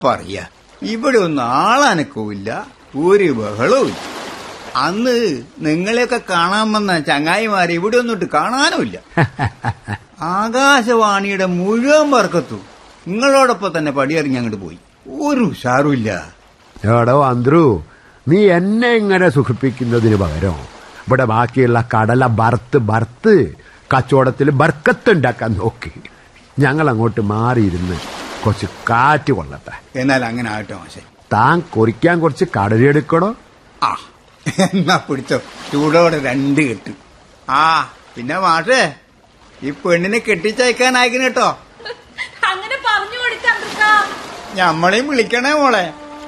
പറയാ, ഇവിടെ ഒന്നും ആളനക്കവുമില്ല, ഒരു ബഹളവും. അന്ന് നിങ്ങളെയൊക്കെ കാണാൻ വന്ന ചങ്ങായിമാരെ ഇവിടെ ഒന്നിട്ട് കാണാനുമില്ല. ആകാശവാണിയുടെ മുഴുവൻ വർക്കത്തും നിങ്ങളോടൊപ്പം തന്നെ പടിയിറങ്ങി അങ്ങോട്ട് പോയി. ഒരു ഉഷാറുമില്ല. എടോ അന്ത്രു, നീ എന്നെ ഇങ്ങനെ സുഖിപ്പിക്കുന്നതിന് പകരം ഇവിടെ ബാക്കിയുള്ള കടല ബർത്ത് കച്ചവടത്തിൽ ബർക്കത്തുണ്ടാക്കാൻ നോക്കി. ഞങ്ങൾ അങ്ങോട്ട് മാറിയിരുന്ന് കുറച്ച് കാറ്റ് കൊള്ളട്ടെ. എന്നാൽ അങ്ങനെ ആകട്ടെ മാഷെ. താൻ കൊറിക്കാൻ കുറച്ച് കടലെടുക്കണോ? ആ, എന്നാ പിടിച്ചോ, ചൂടോടെ 2 കെട്ട്. ആ പിന്നെ മാഷേ, ഈ പെണ്ണിനെ കെട്ടിച്ചയക്കാനായിക്കണ കേട്ടോ. അങ്ങനെ പറഞ്ഞു കൊടുക്കാം. ഞമ്മളെയും വിളിക്കണേ മോളെ.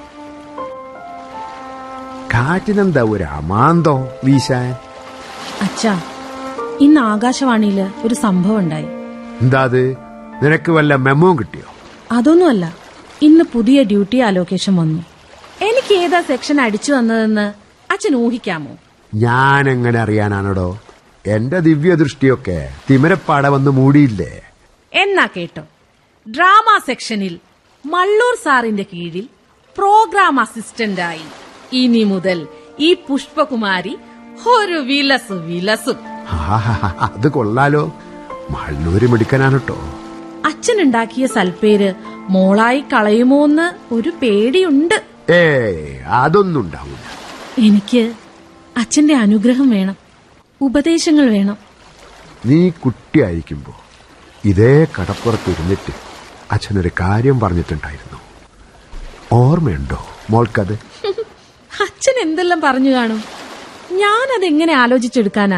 കാറ്റിനെന്താ ഒരു അമാന്തോ വീശാൻ? അച്ഛാ, ഇന്ന് ആകാശവാണിയില് ഒരു സംഭവം ഉണ്ടായി. എന്താ അത്? നിനക്ക് വല്ല മെമ്മോ കിട്ടിയോ? അതൊന്നുമല്ല, ഇന്ന് പുതിയ ഡ്യൂട്ടി അലോക്കേഷൻ വന്നു. എനിക്ക് ഏതാ സെക്ഷൻ അടിച്ചു വന്നതെന്ന് അച്ഛൻ ഊഹിക്കാമോ? ഞാൻ എങ്ങനെ അറിയാനാണോ? എന്റെ ദിവ്യദൃഷ്ടിയൊക്കെ തിമിരപ്പാട വന്ന് മൂടിയില്ലേ? എന്നാ കേട്ടോ, ഡ്രാമ സെക്ഷനിൽ മള്ളൂർ സാറിന്റെ കീഴിൽ പ്രോഗ്രാം അസിസ്റ്റന്റായി ഇനി മുതൽ ഈ പുഷ്പകുമാരി ഒരു വിലസും. അത് കൊള്ളാലോ, മള്ളൂര് മിടുക്കനാണ് കേട്ടോ. അച്ഛനുണ്ടാക്കിയ സൽപ്പേര് മോളായി കളയുമോന്ന് ഒരു പേടിയുണ്ട്. അതൊന്നും ഉണ്ടാവില്ല. എനിക്ക് അച്ഛന്റെ അനുഗ്രഹം വേണം, ഉപദേശങ്ങൾ വേണം. നീ കുട്ടിയായിരിക്കുമ്പോ ഇതേ കടപ്പുറത്തിരുന്നിട്ട് അച്ഛനൊരു കാര്യം പറഞ്ഞിട്ടുണ്ടായിരുന്നു. ഓർമ്മയുണ്ടോ മോൾക്കത്? അച്ഛൻ എന്തെല്ലാം പറഞ്ഞു കാണും, ഞാനതെങ്ങനെ ആലോചിച്ചെടുക്കാനാ?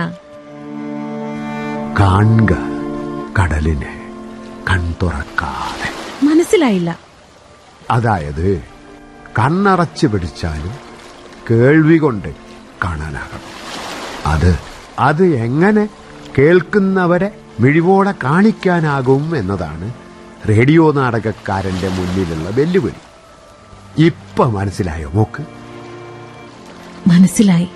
കാണുക കടലിനെ കൺതുറക്കാതെ. മനസ്സിലായില്ല. അതായത് കണ്ണറച്ച് പിടിച്ചാലും കേൾവി കൊണ്ട് കാണാനാകണം. അത് എങ്ങനെ കേൾക്കുന്നവരെ മിഴിവോടെ കാണിക്കാനാകും എന്നതാണ് റേഡിയോ നാടകക്കാരന്റെ മുന്നിലുള്ള വെല്ലുവിളി. ഇപ്പൊ മനസ്സിലായോ മോക്ക്? മനസ്സിലായി.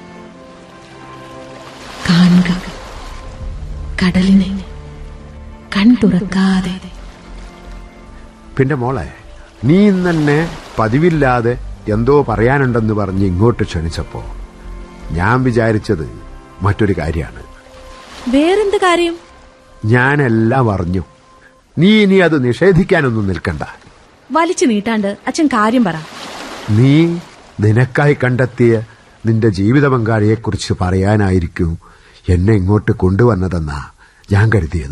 കാണുക കടലിനെ കൺ തുറക്കാതെ. പിന്നെ മോളെ, നീ ഇന്നെ പതിവില്ലാതെ എന്തോ പറയാനുണ്ടെന്ന് പറഞ്ഞ് ഇങ്ങോട്ട് ക്ഷണിച്ചപ്പോ ഞാൻ വിചാരിച്ചത് മറ്റൊരു കാര്യമാണ്. വേറെന്ത് കാര്യം? ഞാനെല്ലാം അറിഞ്ഞു. നീ ഇനി അത് നിഷേധിക്കാനൊന്നും നിൽക്കണ്ട. വലിച്ചു നീട്ടാണ്ട് അച്ഛൻ കാര്യം പറ. നീ നിനക്കായി കണ്ടെത്തിയ നിന്റെ ജീവിത പങ്കാളിയെക്കുറിച്ച് പറയാനായിരിക്കും എന്നെ ഇങ്ങോട്ട് കൊണ്ടുവന്നതെന്നാ ഞാൻ കരുതിയത്.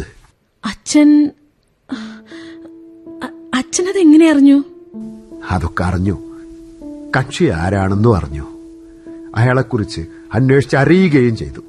അച്ഛനതെങ്ങനെ അറിഞ്ഞു? അതൊക്കെ അറിഞ്ഞു. കക്ഷി ആരാണെന്നും അറിഞ്ഞു. അയാളെക്കുറിച്ച് അന്വേഷിച്ചറിയുകയും ചെയ്തു.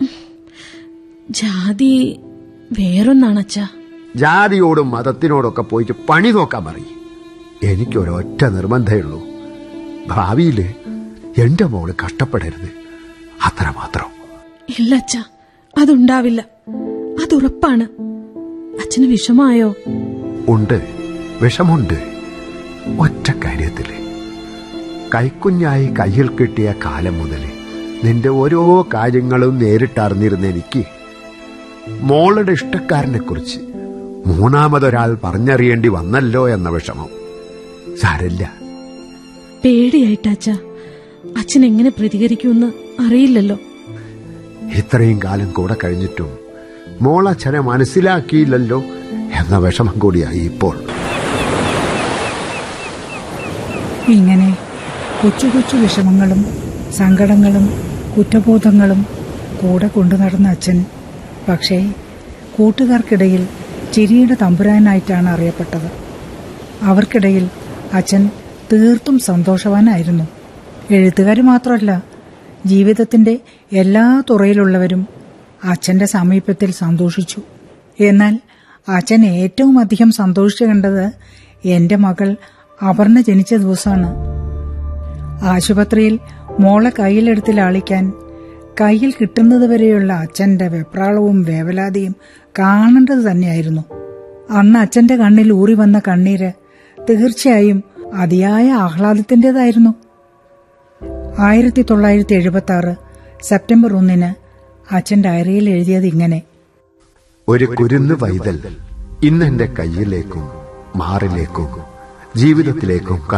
ജാതി വേറൊന്നാണ് അച്ഛാ. ജാതിയോടും മതത്തിനോടൊക്കെ പോയിട്ട് പണി നോക്കാൻ പറയും. എനിക്കൊരൊറ്റ നിർബന്ധമുള്ളൂ, ഭാവിയില് എന്റെ മോള് കഷ്ടപ്പെടരുത്, അത്രമാത്രം. ഇല്ല അച്ഛാ, അതുണ്ടാവില്ല, അതുറപ്പാണ്. അച്ഛന് വിഷമായോ? ഉണ്ട്, വിഷമുണ്ട്. ഒറ്റ കാര്യത്തില്, കൈക്കുഞ്ഞായി കയ്യിൽ കിട്ടിയ കാലം മുതൽ നിന്റെ ഓരോ കാര്യങ്ങളും നേരിട്ടറിഞ്ഞിരുന്ന എനിക്ക് മോളുടെ ഇഷ്ടക്കാരനെ കുറിച്ച് മൂന്നാമതൊരാൾ പറഞ്ഞറിയേണ്ടി വന്നല്ലോ എന്ന വിഷമം. സാരല്ല. പേടിയായിട്ടാച്ച, അച്ഛൻ എങ്ങനെ പ്രതികരിക്കുമെന്ന് അറിയില്ലല്ലോ. ഇത്രയും കാലം കൂടെ കഴിഞ്ഞിട്ടും മോളച്ഛനെ മനസ്സിലാക്കിയില്ലല്ലോ എന്ന വിഷമം കൂടിയായി ഇപ്പോൾ. ഇങ്ങനെ കൊച്ചു കൊച്ചു വിഷമങ്ങളും സങ്കടങ്ങളും കുറ്റബോധങ്ങളും കൂടെ കൊണ്ടു നടന്ന അച്ഛൻ പക്ഷേ കൂട്ടുകാർക്കിടയിൽ ചിരിയുടെ തമ്പുരാനായിട്ടാണ് അറിയപ്പെട്ടത്. അവർക്കിടയിൽ അച്ഛൻ തീർത്തും സന്തോഷവാനായിരുന്നു. എഴുത്തുകാർ മാത്രമല്ല, ജീവിതത്തിന്റെ എല്ലാ തുറയിലുള്ളവരും അച്ഛന്റെ സമീപത്തിൽ സന്തോഷിച്ചു. എന്നാൽ അച്ഛൻ ഏറ്റവും അധികം സന്തോഷിച്ചു കണ്ടത് എന്റെ മകൾ അപർണ ജനിച്ച ദിവസമാണ്. ആശുപത്രിയിൽ മോളെ കയ്യിലെടുത്ത് ലാളിക്കാൻ കയ്യിൽ കിട്ടുന്നതുവരെയുള്ള അച്ഛന്റെ വെപ്രാളവും വേവലാതിയും കാണേണ്ടത് തന്നെയായിരുന്നു. അന്ന് അച്ഛന്റെ കണ്ണിൽ ഊറി വന്ന കണ്ണീര് തീർച്ചയായും അതിയായ ആഹ്ലാദത്തിന്റേതായിരുന്നു. 1976 സെപ്റ്റംബർ 1 അച്ഛൻ ഡയറിയിൽ എഴുതിയത് ഇങ്ങനെ: ഒരു കുരുന്ന് വൈതൽ ഇന്നെന്റെ കയ്യിലേക്കും മാറിലേക്കും ജീവിതത്തിലേക്കും